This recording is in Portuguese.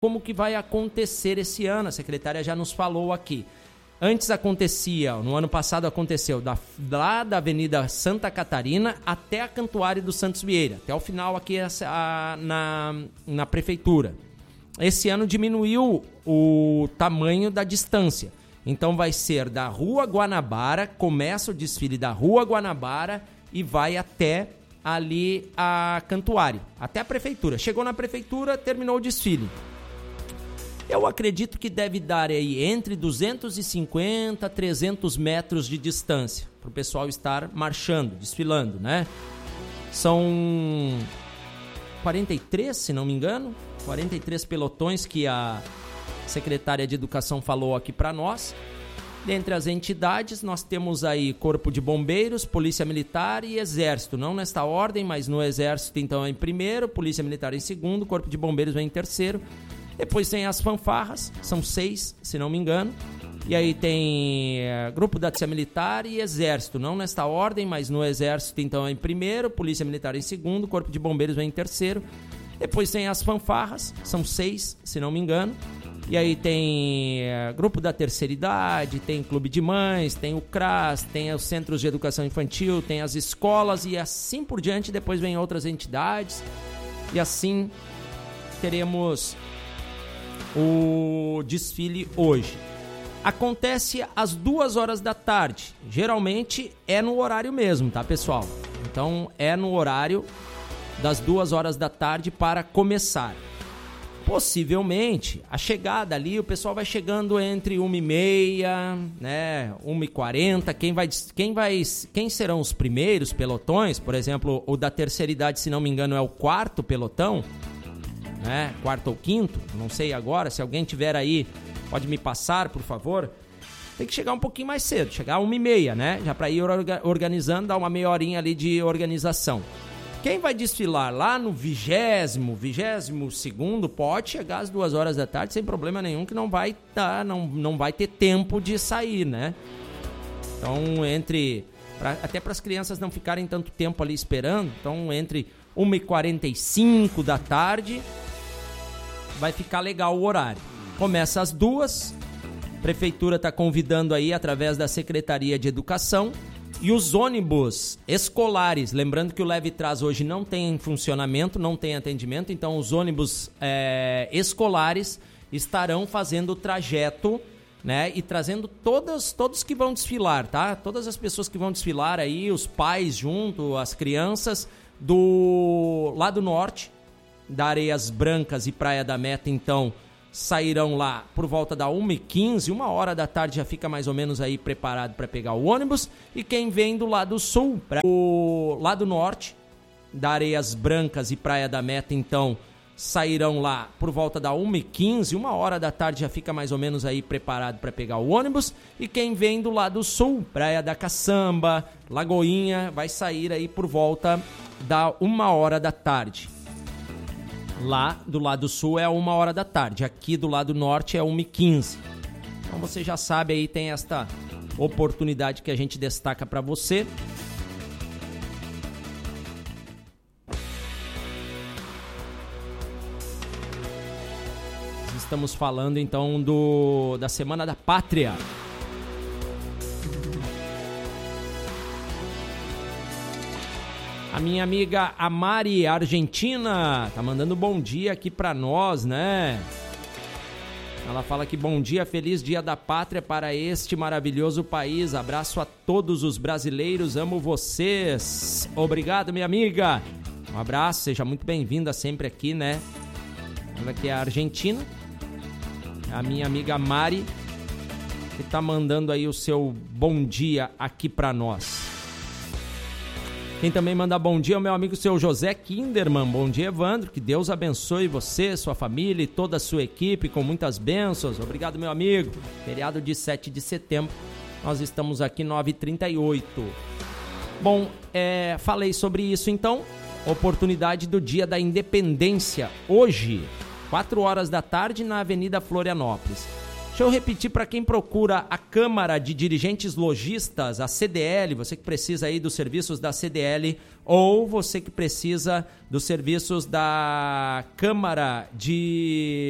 como que vai acontecer esse ano. A secretária já nos falou aqui. Antes acontecia, no ano passado aconteceu lá da Avenida Santa Catarina até a Cantuária do Santos Vieira, até o final aqui na prefeitura. Esse ano diminuiu o tamanho da distância. Então vai ser da Rua Guanabara, começa o desfile da Rua Guanabara e vai até ali a Cantuária, até a prefeitura. Chegou na prefeitura, terminou o desfile. Eu acredito que deve dar aí entre 250 a 300 metros de distância para o pessoal estar marchando, desfilando, né? São 43, se não me engano, 43 pelotões que a secretária de Educação falou aqui para nós. Dentre as entidades, nós temos aí Corpo de Bombeiros, Polícia Militar e Exército. Não nesta ordem, mas no Exército então é em primeiro, Polícia Militar em segundo, Corpo de Bombeiros vem em terceiro. Depois tem as fanfarras, são 6, se não me engano. E aí tem Grupo da Polícia Militar e Exército. Não nesta ordem, mas no Exército então é em primeiro, Polícia Militar em segundo, Corpo de Bombeiros vem em terceiro. Depois tem as fanfarras, são 6, se não me engano. E aí tem Grupo da Terceira Idade, tem Clube de Mães, tem o CRAS, tem os Centros de Educação Infantil, tem as escolas e assim por diante. Depois vem outras entidades e assim teremos o desfile hoje. Acontece às 2 horas da tarde. Geralmente é no horário mesmo, tá, pessoal? Então é no horário das 2 horas da tarde para começar. Possivelmente, a chegada ali, o pessoal vai chegando entre 1h30, né, 1h40. Quem serão os primeiros pelotões? Por exemplo, o da terceira idade, se não me engano, é o 4º pelotão, né? 4º ou 5º, não sei agora. Se alguém tiver aí, pode me passar, por favor. Tem que chegar um pouquinho mais cedo, chegar 1h30, né? Já para ir organizando, dar uma meia horinha ali de organização. Quem vai desfilar lá no 22º, pode chegar às 2 horas da tarde sem problema nenhum, que não vai ter tempo de sair, né? Então, até para as crianças não ficarem tanto tempo ali esperando, então entre 1h45 da tarde vai ficar legal o horário. Começa às 2h, a prefeitura está convidando aí através da Secretaria de Educação. E os ônibus escolares, lembrando que o Leve Trás hoje não tem funcionamento, não tem atendimento, então os ônibus escolares estarão fazendo o trajeto, né, e trazendo todos que vão desfilar, tá? Todas as pessoas que vão desfilar aí, os pais junto, as crianças do lado norte, da Areias Brancas e Praia da Meta, então, sairão lá por volta da 1h15, 1 hora da tarde já fica mais ou menos aí preparado para pegar o ônibus. E quem vem do lado sul, o lado norte, da Areias Brancas e Praia da Meta, então, sairão lá por volta da 1h15, 1 hora da tarde já fica mais ou menos aí preparado para pegar o ônibus. E quem vem do lado sul, Praia da Caçamba, Lagoinha, vai sair aí por volta da 1 hora da tarde. Lá do lado sul é 1 hora da tarde, aqui do lado norte é 1h15. Então você já sabe aí, tem esta oportunidade que a gente destaca para você. Estamos falando então da Semana da Pátria. A minha amiga Mari, Argentina, tá mandando bom dia aqui pra nós, né? Ela fala que bom dia, feliz dia da pátria para este maravilhoso país. Abraço a todos os brasileiros, amo vocês. Obrigado, minha amiga. Um abraço, seja muito bem-vinda sempre aqui, né? Ela que é a Argentina. A minha amiga Mari, que tá mandando aí o seu bom dia aqui pra nós. Quem também manda bom dia é o meu amigo seu José Kinderman. Bom dia, Evandro. Que Deus abençoe você, sua família e toda a sua equipe com muitas bênçãos. Obrigado, meu amigo. Feriado de 7 de setembro. Nós estamos aqui 9h38. Bom, falei sobre isso então. Oportunidade do Dia da Independência. Hoje, 4 horas da tarde na Avenida Florianópolis. Deixa eu repetir para quem procura a Câmara de Dirigentes Lojistas, a CDL, você que precisa aí dos serviços da CDL ou você que precisa dos serviços da Câmara de